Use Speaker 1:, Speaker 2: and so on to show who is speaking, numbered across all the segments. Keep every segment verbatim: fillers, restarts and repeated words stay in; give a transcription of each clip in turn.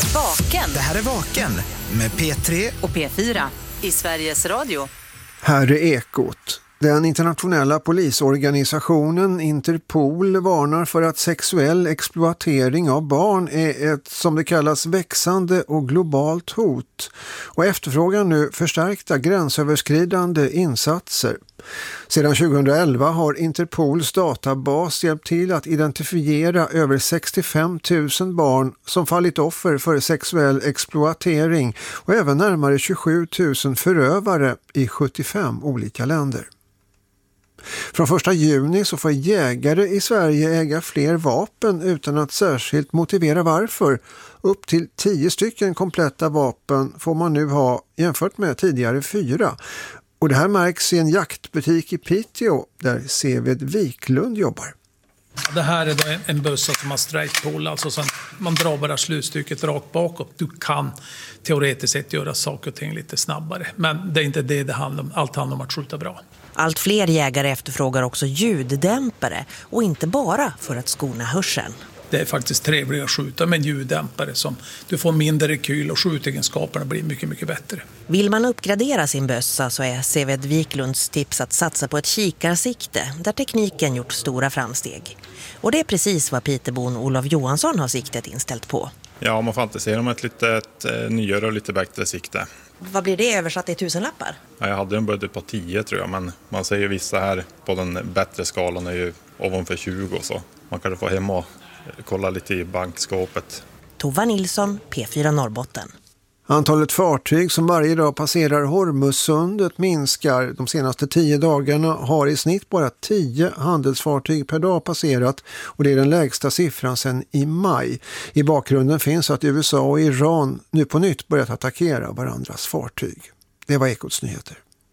Speaker 1: Vaken.
Speaker 2: Det här är Vaken med P tre
Speaker 1: och P fyra i Sveriges Radio.
Speaker 3: Här är Ekot. Den internationella polisorganisationen Interpol varnar för att sexuell exploatering av barn är ett, som det kallas, växande och globalt hot och efterfrågar nu förstärkta gränsöverskridande insatser. Sedan tjugohundraelva har Interpols databas hjälpt till att identifiera över sextiofem tusen barn som fallit offer för sexuell exploatering och även närmare tjugosju tusen förövare i sjuttiofem olika länder. Från första juni så får jägare i Sverige äga fler vapen utan att särskilt motivera varför. Upp till tio stycken kompletta vapen får man nu ha jämfört med tidigare fyra. Och det här märks i en jaktbutik i Piteå där Seved Wiklund jobbar.
Speaker 4: Det här är då en, en bössa som har straight pull, alltså så man drar bara slutstycket rakt bakåt. Du kan teoretiskt sett göra saker och ting lite snabbare, men det är inte det det handlar om. Allt handlar om att skjuta bra.
Speaker 5: Allt fler jägare efterfrågar också ljuddämpare och inte bara för att skona hörseln.
Speaker 4: Det är faktiskt trevligt att skjuta med en ljuddämpare som du får mindre rekyl och skjutegenskaperna blir mycket, mycket bättre.
Speaker 5: Vill man uppgradera sin bössa så är Seved Wiklunds tips att satsa på ett kikarsikte där tekniken gjort stora framsteg. Och det är precis vad Pitebon Olof Johansson har siktet inställt på.
Speaker 6: Ja, man fantiserar om ett lite ett, eh, nyare och lite bättre sikte.
Speaker 5: Vad blir det översatt i tusenlappar?
Speaker 6: Ja, jag hade en budget på tio tror jag, men man ser ju vissa här på den bättre skalan är ju ovanför tjugo, så man kan få hem och kolla lite i bankskåpet.
Speaker 5: Tova Nilsson, P fyra Norrbotten.
Speaker 3: Antalet fartyg som varje dag passerar Hormuzsundet minskar. De senaste tio dagarna har i snitt bara tio handelsfartyg per dag passerat och det är den lägsta siffran sedan i maj. I bakgrunden finns att U S A och Iran nu på nytt börjat attackera varandras fartyg. Det var Ekots nyheter.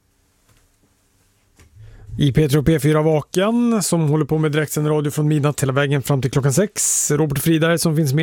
Speaker 7: I P tre och P fyra Vaken som håller på med direktsänd radio från midnatt hela vägen fram till klockan sex. Robert Friberg som finns med